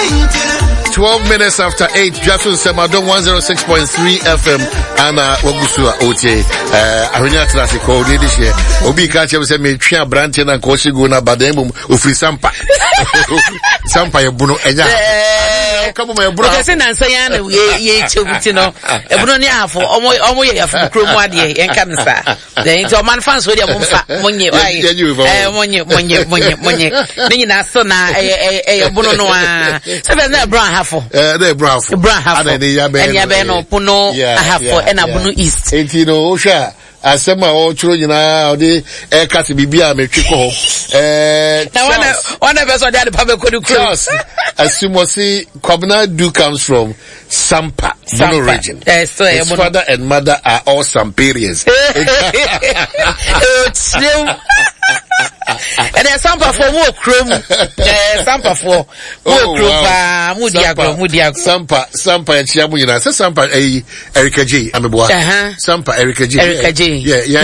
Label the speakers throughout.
Speaker 1: 12 minutes after 8, Jackson Semadon 106.3 FM, and Wagusua Ote, Arena Trasico, this year. Obi Kacha said, me, Chia Branton and Koshiguna Bademum, Ufri Sampa. Sampa, Bruno, and come on, brother. I say, ye, Chubitino, a Brunia for Omoya from Cromwadi and Canasa. The into man fans with your money, Nina Sona, a Bruno, seven brown half. They brown half. And
Speaker 2: Yabeno Puno, half for and Abunu East.
Speaker 1: Etino Osha. Asema o churo nyina odi kasi bibia metriko
Speaker 2: na one person dey the public
Speaker 1: cross asimosi Kwabena do comes from Sampa Bono region.
Speaker 2: His
Speaker 1: father and mother are all Samparians.
Speaker 2: And there's Sampa for more chrome. Sampa for more chrome. Mudia
Speaker 1: Sampa and Chiamu yina. Say Sampa Erica J. Ameboa. Sampa Erica J. Yeah.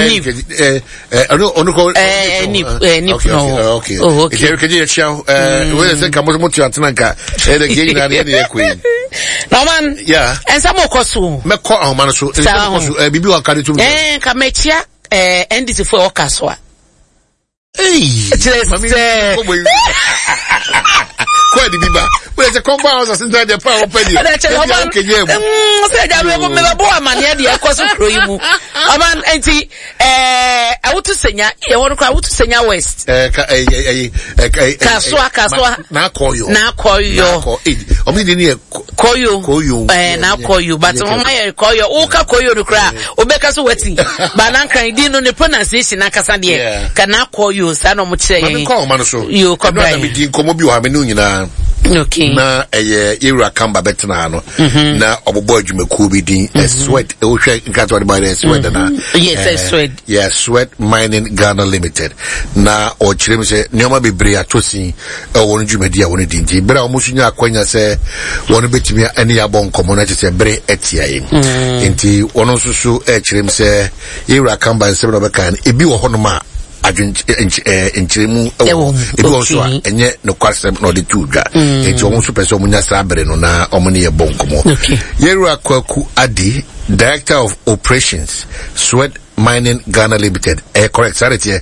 Speaker 1: Okay. Oh, okay. Erica J. Chow. When I say Kamoto Atanaka, the game and the queen.
Speaker 2: No man.
Speaker 1: Yeah.
Speaker 2: And some more kosu.
Speaker 1: Me ko manaso. Bibi wa kare tu.
Speaker 2: Kamechia NDC for Okaswa.
Speaker 1: Hey. Kwa di biba. Well, it's a compound house inside the power penny.
Speaker 2: I want to sing ya. I want to sing ya West. Kaswa.
Speaker 1: Na call you.
Speaker 2: Omi dini call you. Na call you. But my call you. Oka call you to cry. Obeka so weti. Bananka didn't know the pronunciation. Nakasandi. Can now call you. Sano muche. You come back. Okay.
Speaker 1: Na era kamba betna no na obobo adwumaku bi din Sweat o hwe nkato de by Sweat na
Speaker 2: yes Sweat
Speaker 1: Sweat Mining Ghana Limited na o kirem se neoma bebre atosi wonu dwumadi a wonu dinti bra o musunya akwanya se wonu betimi ani abon komo na se bre etiaye enti wonu susu kirem se era kamba se no bekan ebi wo honoma enchiremu ebi also enye no kwasem no de tudwa enti omo so pese omunya sabere no na omo ne ye bonkomo Yeru Akwaku Adi, Director of Operations, Sweat Mining Ghana Limited. Correct, Sarete.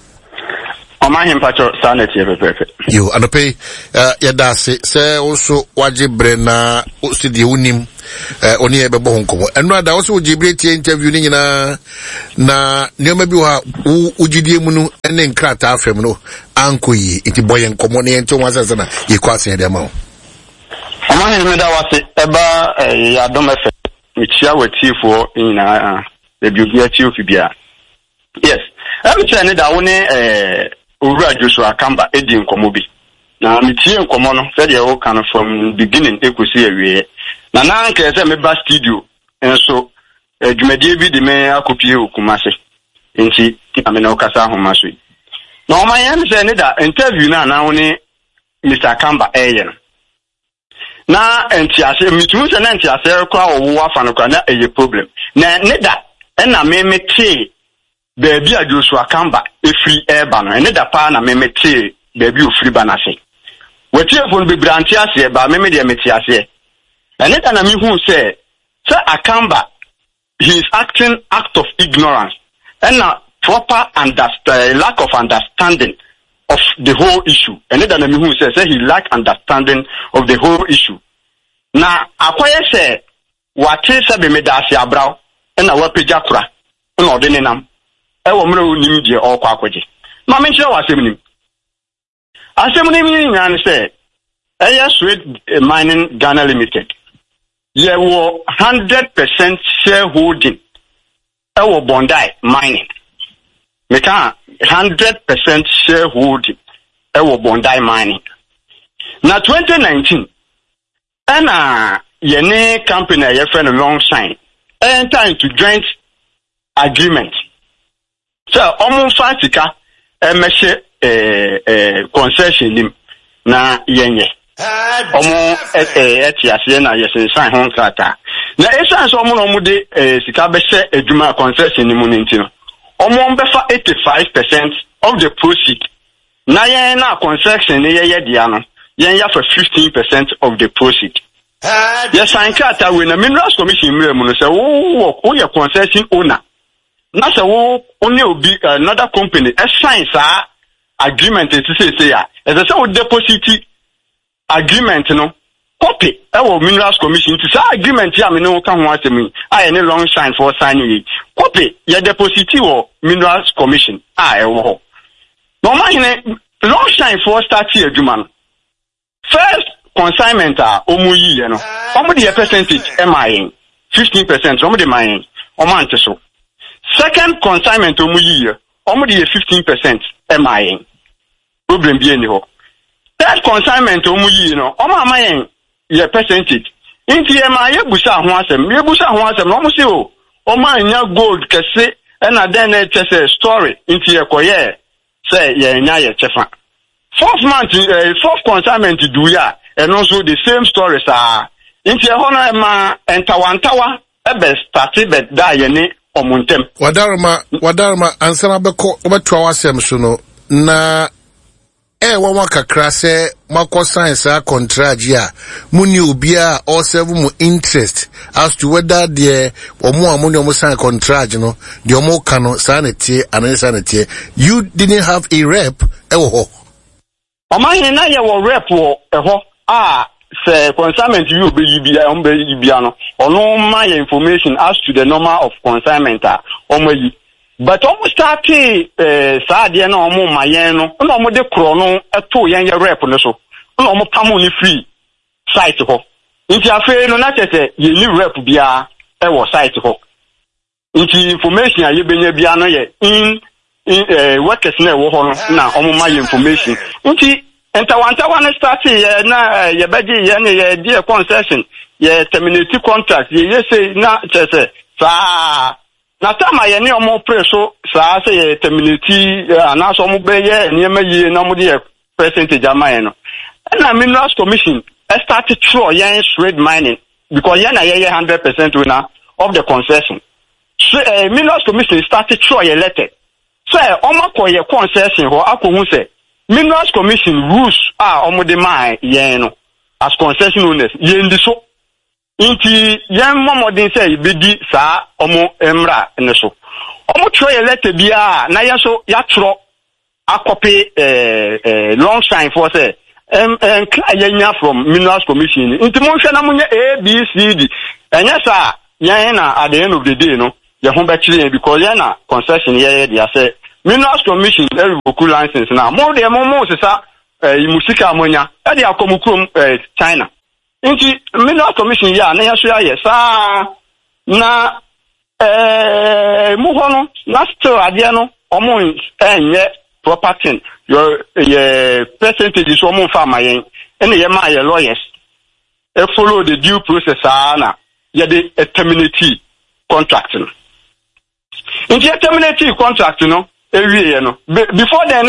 Speaker 3: Oma himpacho sanity perfect.
Speaker 1: You anope yadase se also wajibre na studio unim oni ebebo honkomo eno ada also wajibre tie interview ni nyina na neoma bi wa ugidie mu no ene nkrata afem no ankoyi iti boye nkomo ne ento wansa na yikwase de ma
Speaker 3: Oma himeda wase eba ya domefe michia wetifo nyina ebiobia chief bia. Yes. Every time that one Ura Joshua Kamba edi nkomo bi na mitie nkomo no said you can from beginning ekusi awie na nka say me ba studio enso dwumadie bi de me akopie okumase enti ame na okasa ahomaso na o man yam say ne da interview na woni Mr. Kamba eye na enti ase mitu say na enti ase kwa owo afa no kwa na eye problem na ne da na me tie baby a Joshua Kamba free air banner and the pa na memete baby free banner say we tie fon be branch ase ba me de meti ase and it na me who say Akamba he is acting act of ignorance and proper lack of understanding of the whole issue and it na me who say he lack understanding of the whole issue na akoye say what say be me da ase abraw na wa pagya kura na odenenam ewo mre unim die okwa akwaje ma me nche wasem nim nyan say Sweat Mining Ghana Limited ye wo 100% shareholding ewo Bondi Mining meka 100% shareholding ewo Bondi Mining na 2019 ana yene company ye friend long sign enter into joint agreement. So, fatika emeshe concession nim na yenye. Etiase na yesensan ho krata. Na esan so no de sika behye adwuma concession nim ntino. Befa 85% of the proceed. Na yen na concession ne ye dia no. yen ya for 15% of the proceed. Yes, I can't when the Minerals Commission say, oh, your concession owner. Not a only will be another company, a science agreement to say, as I said, deposit agreement, copy our Minerals Commission to say agreement, come watch me. I any long sign for signing it. Copy your deposit or Minerals Commission. No mind long sign for start here, Juman. First consignment omuyi omudi a percentage MIN 15% omudi mine omante so. Second consignment omuyi omudi 15% MIN. Problem bi eni ho. Third consignment omuyi omamayen ye percentage. Inti MIN busa ho asem no mo se o omanya gold kese na den e chese story inti e koye say ye nya ye chefa. Fourth consignment do ya and also the same stories are into a honor ma and tawantawa ebe started but die ne omuntem.
Speaker 1: Wadarma ansana beko obetwa wasem so no na wawa kakra se mako science contract ya muni obia or seven mu interest as to whether the omo amuni omo sign contract no the omo kano sanity and sanity. You didn't have a rep ho.
Speaker 3: Omani na ye wo rep wo ho say consignment you be no ono my information as to the number of consignment omoyi but almost start saade na omo mayen no na omo de kro no eto yen ye rep no so na omo pamo ni free site ho nti afi no na tete ye ni rep bia e wo site ho nti information a ye benya bia no ye in workers na wo ho no na omo my information nti Enta start na ye beji ye ne ye die concession ye terminate contract ye say na chese sa na tama ye ne omo preso sa say ye terminate na so mo be ye ne ma ye na mo de percentage amaye no na Minerals Commission start to throw ye shred mining because ye na ye 100% winner of the concession. So Minerals Commission start to throw ye letter so omo ko ye concession ho akohu say Minerals Commission rules omo de mai no as concession owners yendi so inti yen momodin say bedi sa omo emra ne so omo try letter bia na ya so ya tro akope long sign for say yenya from Minerals Commission inti mo hwe na munye ABCD enya sa yen na at the end of the day no ye ho be kire because yen na concession ye dia say Minerals Commission revoke license now. More de mo sesa musika amonya e de akomukrom China. Inti Minerals Commission ya na yaso ya sa na mu hono na still ade no omo enye property your percentage so mo fa mayen ene ye ma ye lawyers e follow the due process na ye de terminate contract no. Inti terminate contract no before then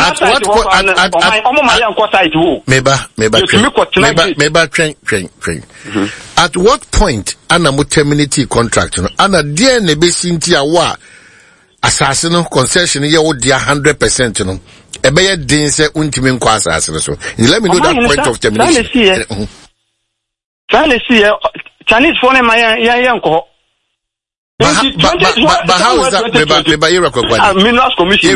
Speaker 1: at what point ana terminate contract no ana dear ne besinti awa asase no concession ye wo dia 100% no ebe ye din se untimi nko asase so let me know that point of termination.
Speaker 3: Chinese phone my yanko.
Speaker 1: But how is that?
Speaker 3: Minerals Commission.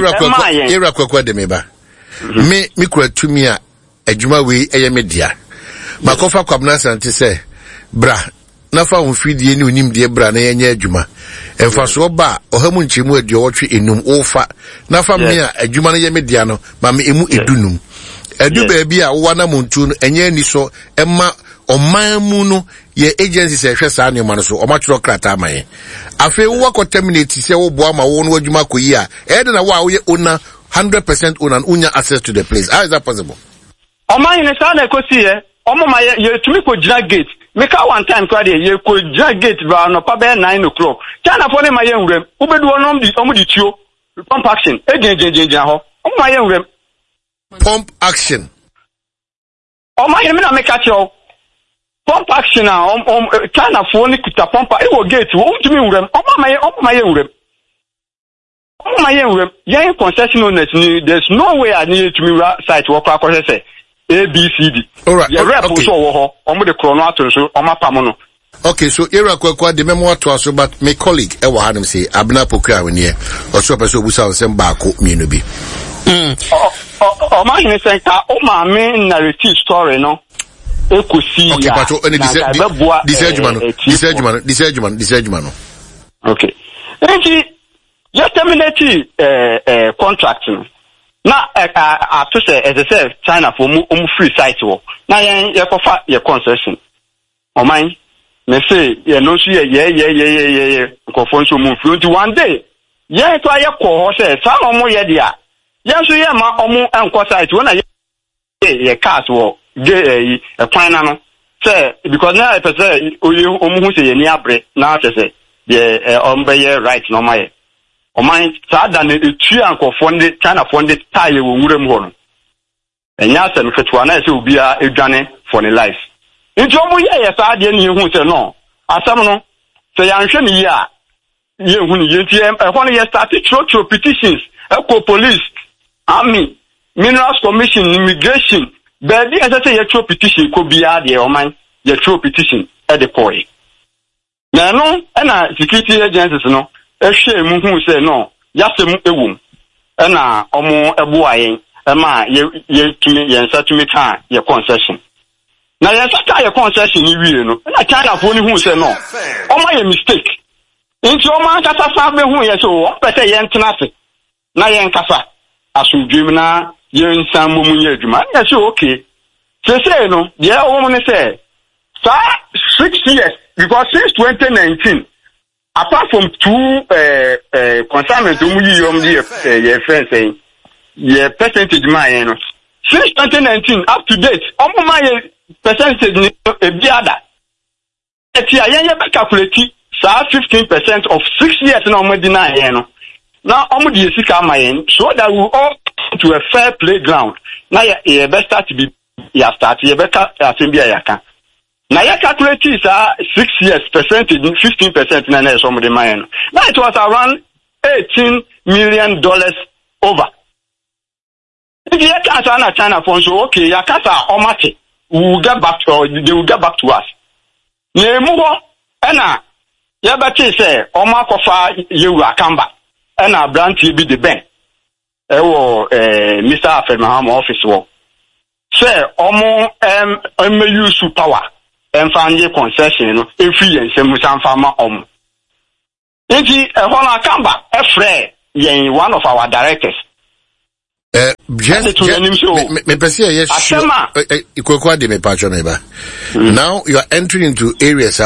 Speaker 1: Me kura tumia ejuma we eye media. Makofa kwabna santi say bra nafa unfidie ni onimdie bra na yenye ejuma. Emfa so ba ohamu nchimu edi owotwe enum ofa nafa me a ejuma na ye media no ma me emu edunum. Edu ba bia wo na muntu no enye ni so emma omamu no ye agency se hwe saa ne ma no so o ma twero krata amaye afi wo ko terminate se wo bo ama wo no adwuma koyi a e de na wo ye owner 100% owner unya access to the place. How is that possible?
Speaker 3: Oman ni saa na ekosi ye omo ma ye tumi ko gira gate me ka one time kwa de ye ko gira gate ba no pa be 9 o'clock China for ne ma ye nwrem ubedu onom di omo di tuo pump action e gengengengen ho omo ma ye nwrem
Speaker 1: pump action
Speaker 3: oman ni me na me ka cho pump action China for ni kuta pump e wo gate wo ntumi nwrem omo ma ye nwrem yen concession owners ni there's no way I need to me site work akose say ABCD.
Speaker 1: Alright.
Speaker 3: The rep also omo de chrono ato so omo pamono.
Speaker 1: Okay, so era kwa the memo to us, but my colleague ewa hanim say Abna Pokra when here or so person busa nsem baako mienu bi.
Speaker 3: O ma hini say ka o ma me narrative story no ekusi ya.
Speaker 1: Okay, pato any this no.
Speaker 3: Okay. Enti you terminate contract no. Na to say as I said China for free site wo. Na yen yekofa ye concession. O man me say ye no so ye confrontation mu front one day ye to aye ko ho say sa no mo ye dia ye so ye ma omo enko site wona ye cars wo ge kwan na no say because now I say omo hu say ye ni abre na say ye ombe right no ma ye o man sa da ne etu ankofo ne China fonde taye wo nwurem ho no enya se mfetua na say obi a edwane for the life. Into omo ye sa de ni hu se no asam no se ya nhwe ni ya ye hu ni ye ti e ho no ye start through petitions eco police army minerals commission immigration baby as say ye through petition ko bia de o man ye through petition e de koi na no na security agencies no ehwe mu hu se no yasem ewum na omo ebo ayen e ma ye tumi ye nsa tumi kan ye concession. Na yes your concession ni wie no na China for ni hu say no o ma ye mistake nti o ma kasa fa be hu ye so o pese ye ntena se na ye nkasa asudwem na ye nsan momunye adwuma na say okay say no ye o mo ne say 6 years because since 2019 apart from two consignment o mu yi yom ye friend say ye percentage ma ye no since 2019 up to date o mo ma ye percentage ni ebiada etia yen ye be calculate sa 15% of 6 years na omedina yen no na omudi esika amayen so that we all to a fair playground na ye be start to be ya start ye be asembia yaka na ye calculate sa 6 years percentage 15% na na so omudi mayen no na it was around $18 million over if you can na China for so okay ya kasa omate we will get back to they will get back to us. Nemuho ena ya bati say oma kofa yewu akamba ena branch bi the bank ewo Mr. Alfred Mahama office wo say omo use power enfanye concession no efi yensem sanfa ma omo enti ehon akamba efre yen one of our directors.
Speaker 1: Now you are entering into areas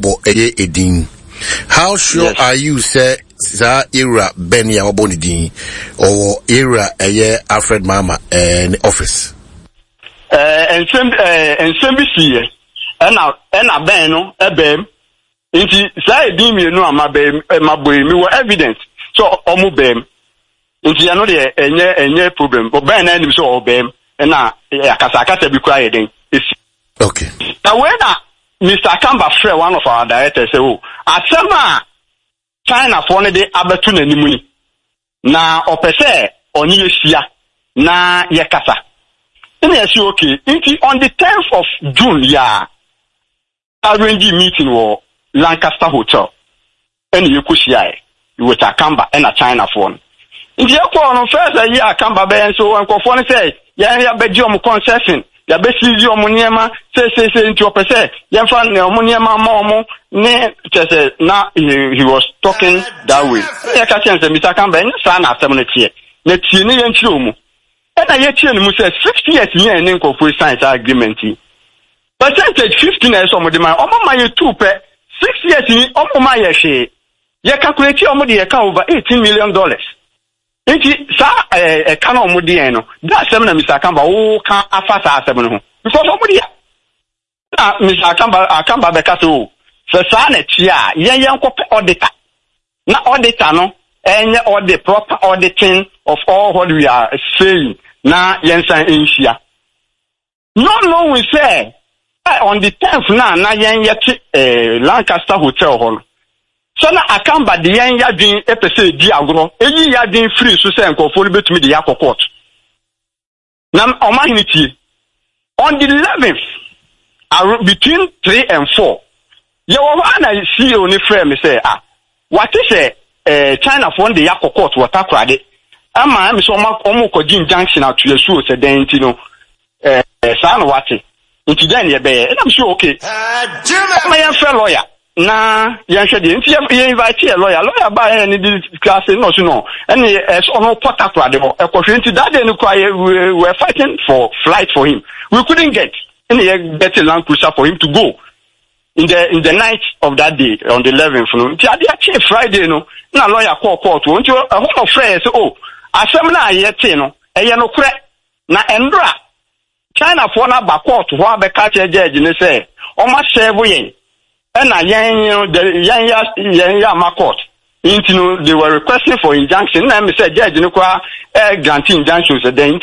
Speaker 1: how sure are you say era Benya Obonidin or era Alfred Mama and office?
Speaker 3: And some BC and Beno Ebem into say Dimi no my boy me evidence so omubem. Nti ya no de enye problem but ben na nim so obem na akasa bi kwa yeden esi.
Speaker 1: Okay.
Speaker 3: Now when Mr. Kamba Frey, one of our directors, say oh asema China for ne de abetu na nimu ni na opese oni yesia na yekasa ina yesi okay nti on the 10th of June ya arrange meeting wo Lancaster Hotel and yekushia with Akamba and a China phone. If you call on first a year, come back and so on. Cofone say, "Yeah, bedroom concession. Ya besi yo muniema say into a percent. Ya fan muniema momo ne say na he was talking that way. Ya ka chance Mr. Kamba en sa na asem ne tie. Na tie ne yan chiro mu. E na ye tie ne mu say 60 years yen ne nkofo sign agreement. Percentage 15 na so mo de man. Omo ma ye 2 pe 6 years ni omo ma ye hwe. Ye calculate omo de ye ka over $18 million. Inti sa kana omudi en no da asem na Mr. Kamba wo ka afa sa asem no because omudi na Mr. Kamba be ka so sa na tia yen kope auditor na auditor no enye audit proper auditing of all what we are saying na yen san enhia no we say on the 10th na yen yet Lancaster Hotel hall. So na Akamba the yen yadin epese di agro eyi yadin free so say nkofo no betumi de yakọ court na oma hiniti On the 11th, between 3 and 4, you want to see only frame say, what is China for the Yako court, what I cried it. I'm so much almost junction out to the shoes, a dentino, son what it. Into then, and I'm sure okay. My young fellow lawyer. Na yanhwede nti ye invite a lawyer by any class no and as on Portagra de ekwohwe that day we were fighting for flight for him. We couldn't get any better Land Cruiser for him to go in the night of that day on the 11th no nti ade ache Friday no na lawyer call court nti a whole of friends asem na ayete no eye no kure na endra China for na ba court ho abeka judge ne say o ma serve yen. And my court. They were requesting for injunction. And I said, Judge, granting injunctions. Then,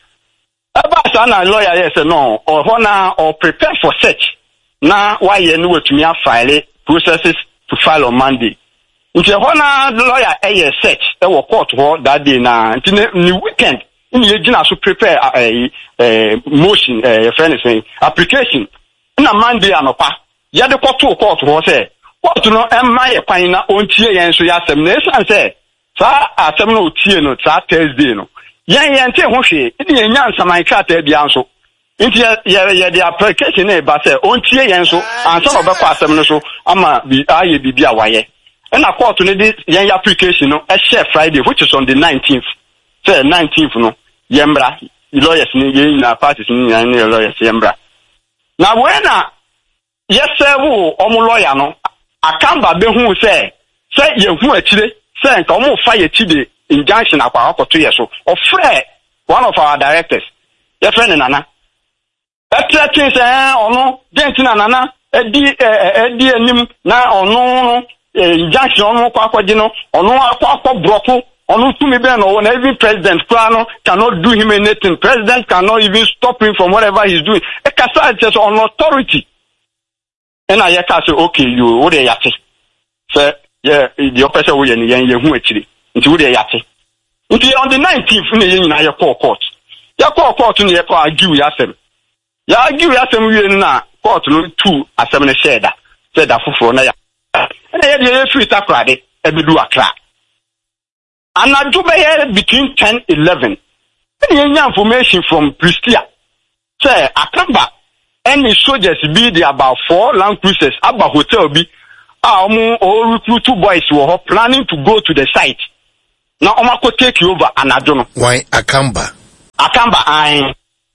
Speaker 3: a lawyer said no, or honor or prepare for search. Now, why you know to me file processes to file on Monday. If you honor the lawyer a search, they will court that day now. In the weekend, in the to prepare a motion, application. In a Monday, and ya de koto court ho say court no emma ye kwan na ontie yen so ya asem na esan say sa asem no otie no sa Thursday no yen te ho hwe e de nya nsaman krata bia nso nti ye the application e ba say ontie yen so ansa no be kwa asem no so ama bi aye bibia waye na court no de yen application no e share Friday which is on the 19th say 19th no yembra lawyers ni ye na parties ni lawyers yembra na when yes, sir, lawyer no. Akamba be who say ye who a chile, say, come fire chide injunction akwa 2 years so. Or Fred, one of our directors, your friend Nana. That thing say, oh no, Gentina Nana, Eddie nim na or no injunction on Quaquadino, or no Aqua Broco, or no to me ben or every president Plano cannot do him anything. President cannot even stop him from whatever he's doing. A Casa says on authority. And I say, okay, you would a yate. Say, yeah, the officer will yen who actually into the yate. Until on the 19th, in your court. Your court in your court, give yasem. Ya give yasem, you na court no 2 assembly shared. Said that for na. And I had the free takrade, every do a crack. And I do between 10-11. Any information from Pristia. Say, I come back. Any soldiers be there about 4 Land Cruisers about hotel be or recruit 2 boys who are planning to go to the site. Now Omako take you over and I don't know.
Speaker 1: Why Akamba,
Speaker 3: I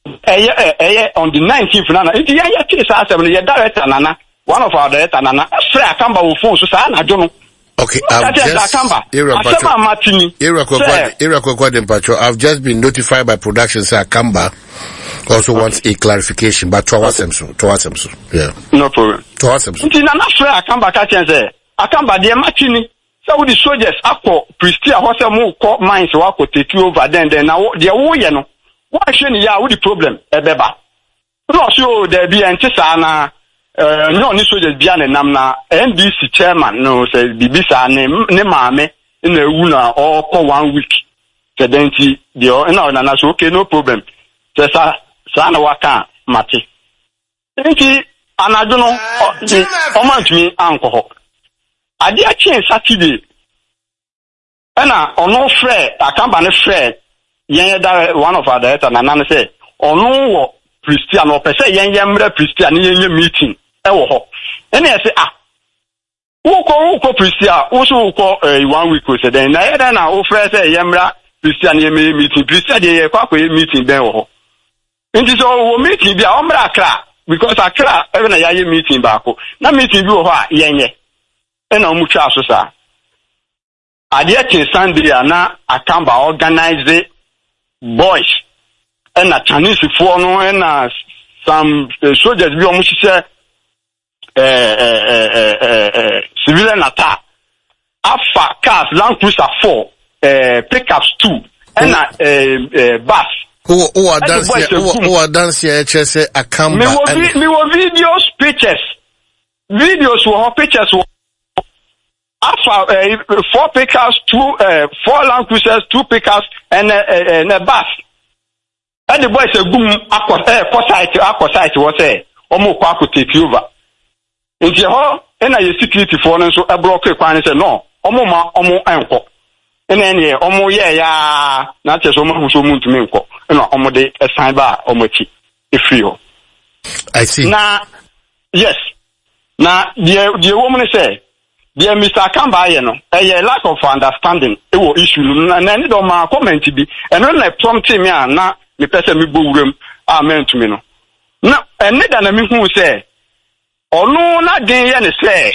Speaker 3: on the 19th Nana. If you director Nana, one of our director Nana, Akamba will phone so I don't know.
Speaker 1: Okay, I've just been notified by production say Akamba also wants a clarification, but towards him so. Yeah. No problem. Towards him so.
Speaker 3: Akamba catch say Akamba the matchini. So with the soldiers akọ Pristia hose mu call mines wako take you over then now the wo ye no. Why shey ya with the problem ebeba. No so there be antisa na no ni soldiers bia na nam na NDC chairman no say bibisa ne maame na ewu na all for 1 week. So then the na so okay no problem. So sana waka mate. Nti anadwo no omantumi ankoho. Ade a change Saturday. Na ono frɛ Akamba ne frɛ yen da one of our director na nan say ono wo Pristia no pese yen yemra Pristia ne yen meeting e wo ho. Na say wo Pristia wo so wo 1 week o say then na yen na wo frɛ say yemra Pristia ne yen meeting Pristia de kwa meeting ben wo ho. Nti so wo meeting bia omra Accra because Accra even na yaye meeting baako na meeting bi wo ho a yenye na omutwa so sa ade ake Sunday na Akamba organize boys na Chinese for no na some soldiers bi omuhise civilian attack afa cars Land Cruiser 4 pickups 2 na bus.
Speaker 1: Who are dancing HSA Akamba.
Speaker 3: Me were videos, pictures. Videos were pictures. After 4 pickups, 4 Land Cruisers, 2 pickups, and a bus. And the boys say boom aqua site was say almost quack take over. In the hall, and I security for so a broker and say no, almost uncle. And then yeah, almost yeah, not just almost so moon to me, and almost a sign bar almost if you.
Speaker 1: I see.
Speaker 3: Now, yes. Now, the woman say, dear Mr. Kamba, you know, a lack of understanding, it will issue, and then don't my comment to be, and when I prompt him, now, the person me boom are meant to me. No, and then I mean who say, or no, not day, and say,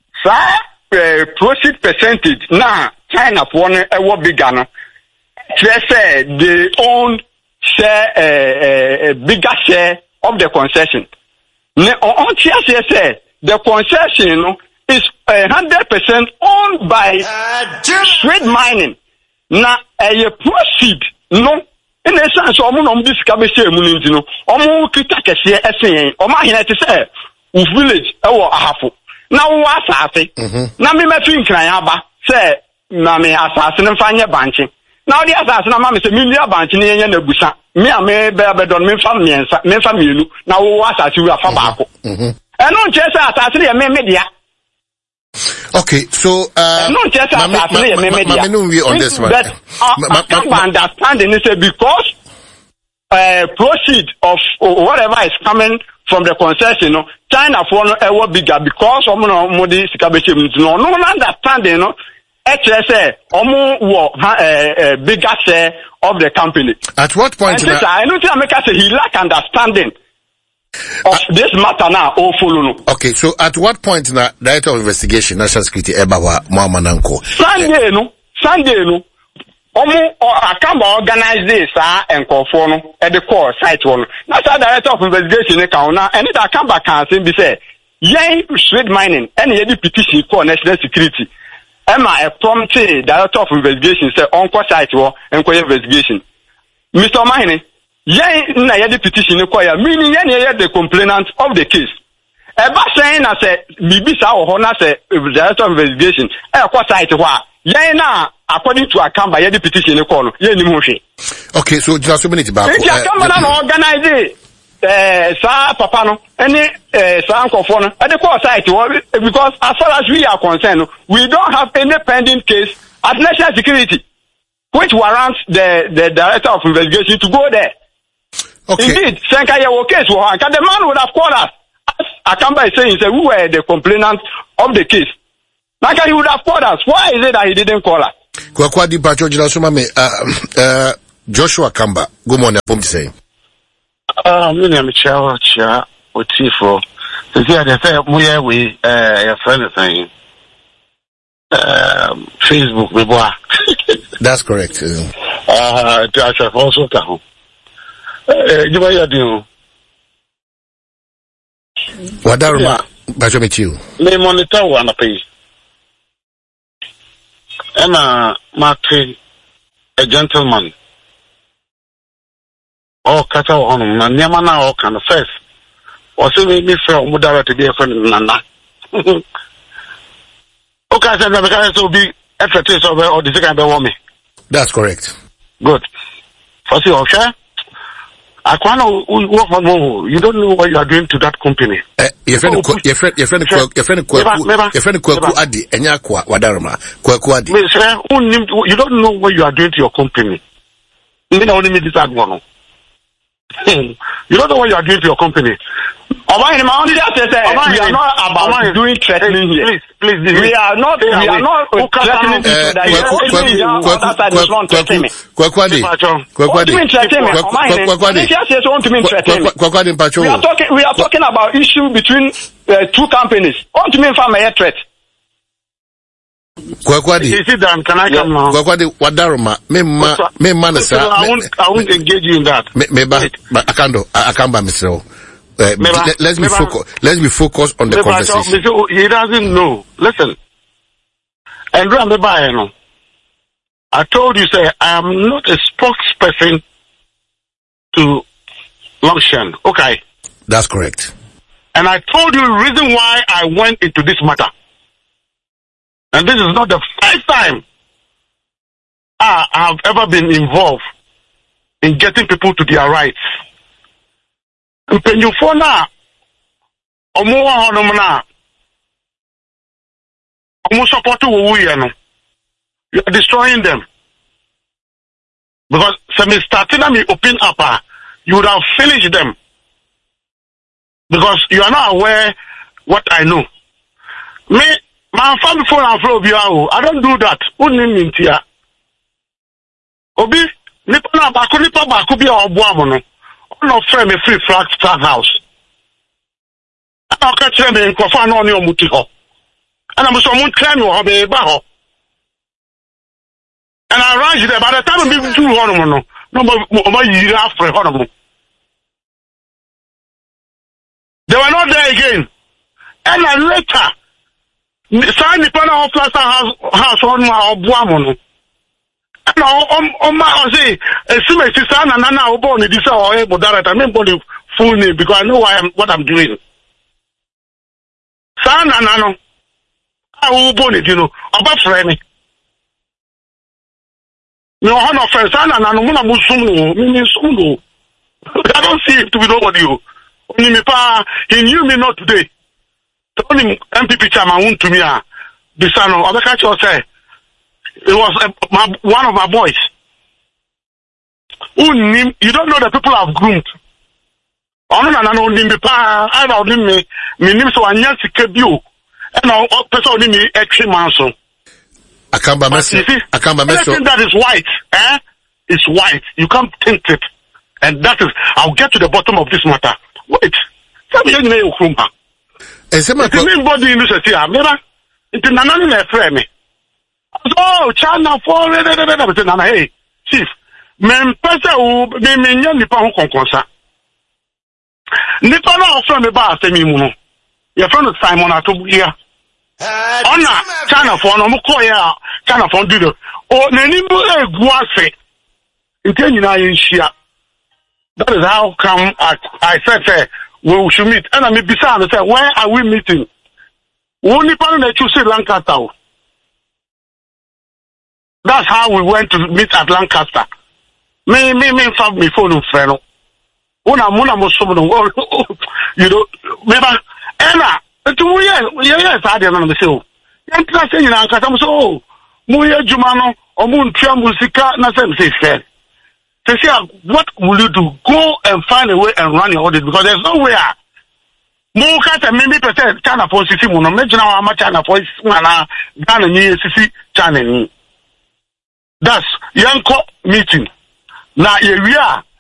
Speaker 3: sir, proceed percentage, now, China for one, a what bigger, no, say, they own share, a bigger share of the concession. On say, the concession is 100% owned by Straight Mining. Now, a proceed, no, in a sense, almost this cabin, no, almost to say, or my say, village, or a half. Now, what's happening? Now, me, my think, say, Mammy, assassin and find your banking. Now, the assassin, Mammy, say, Milia banking in the busa. Me, I may bear bedon, me family, now, what's at you, a fabaco. And no just assassin, a media.
Speaker 1: Okay, so
Speaker 3: no just
Speaker 1: media on this one.
Speaker 3: But I can't understand it because proceed of whatever is coming from the concession, China for no bigger because of no modi no understanding, no. HSA bigger share of the company.
Speaker 1: At what point?
Speaker 3: I know that he lack understanding of this matter now.
Speaker 1: Okay, so at what point na Director of Investigation, National Security, Ebawa Mwamananko?
Speaker 3: Sunday no. I can't organize this and call for no at the core site one. National Director of Investigation account now, and it I come back and say, yay, Straight Mining, and the petition for national security. Emma, a prompt Director of Investigation say on site war and investigation. Mr. Mining, yay, na the petition require meaning the complainant of the case. Eba saying I say Bibisa or Hona say Director of Investigation, site war. Yay na according to account by the petition require
Speaker 1: okay, so just a minute back.
Speaker 3: Organize it. Sir Papa no any uncle for at the court site because as far as we are concerned we don't have any pending case at national security which warrants the Director of Investigation to go there.
Speaker 1: Okay.
Speaker 3: Indeed, Senkayewo case the man would have called us. As Akamba is saying, we were the complainant of the case. Like he would have called us. Why is it that he didn't call us?
Speaker 1: Kwakwadi Pacho Joshua Kamba, good morning, I'm saying.
Speaker 4: William Chow, or Tifo. To see the fair we a friend of saying Facebook, we boy.
Speaker 1: That's correct.
Speaker 4: I shall also come. You may do.
Speaker 1: Wadaruma, Pacho met you.
Speaker 4: Me monitor one a pay. Emma Martin, a gentleman. All kata on na nyama na all kind of first. Or so me from Mudara to be a friend of Nana. Okay, I said because so be effort is over or the second woman.
Speaker 1: That's correct.
Speaker 4: Good. First you okay? I can't work from home. You don't know what you are doing to that company.
Speaker 1: Your friend Kwaku Adi Enyakwa Wadaruma Kwaku Adi.
Speaker 4: You don't know what you are doing to your company. You know only me this one. You don't know what you are doing to your company.
Speaker 3: We are not about doing threatening here.
Speaker 4: Please.
Speaker 3: We are not threatening people we are talking about issue between two companies. What do you mean from a threat?
Speaker 1: Kwakwadi,
Speaker 4: can I come now?
Speaker 1: Kwakwadi, Wadaruma, me manasa.
Speaker 4: I won't engage you in that.
Speaker 1: I can't buy myself. Let's be focused on the conversation.
Speaker 4: He doesn't know. Listen. And I told you, say, I am not a spokesperson to Longshan. Okay.
Speaker 1: That's correct.
Speaker 4: And I told you the reason why I went into this matter. And this is not the first time I have ever been involved in getting people to their rights. Mpenyufo na omo wa honom na omo support wo ye no. You are destroying them. Because some starting me open up, you would have finished them. Because you are not aware what I know. Me, my family phone and flow biao. I don't do that. Obi, nipa na baku bi obuamo no. No frame me free flag house. I catch them in Kofa no ni omuti ho. And I'm so mun claim you be ba ho. And I arrived there by the time we do honomo no year after honomo. They were not there again. And then later, sign the panel of Plaza House on my Obuamono. And on my say, a similar sister and Nana Oboni, this or able that I mean body full name because I know what I'm doing. San and Nano, I will bonnet, you know, about friend. No, I'm not friends, and I'm not Musumu, meaning Sumu. I don't see it to be nobody. He knew me not today. The only MPP chairman to me, Bisano, other catch or say, it was one of my boys. You don't know the people I've groomed. I don't know me name so I need to keep you. And I person me extra manso. Everything that is white, is white. You can't tint it. And that is, I'll get to the bottom of this matter. Wait. Tell me your name, it's the main body in this city. It's an frame. Oh, China for hey, chief. Men pesa u me nipa ho konkonsa. Nipa na ofra me ba asemi mu no. Your friend Simon Atobuya. Ona China for no mo call ya China for do the. O nani mu egu ase. Nte nyina yin hia. That is how come I said we should meet. And I may be saying, where are we meeting? Only person that you see Lancaster. That's how we went to meet at Lancaster. Me found me phone friend. Muna musumu. You know, maybe Ella. 2 years I didn't know. So, I'm saying Lancaster. So, Muya Jumano or Moon Tia Musica. Nothing says. They say, what will you do? Go and find a way and run your audit because there's nowhere. More than maybe percent China for CC Mono. Imagine how much China for Ghana near CC China. That's Yanko meeting. Now, here we are.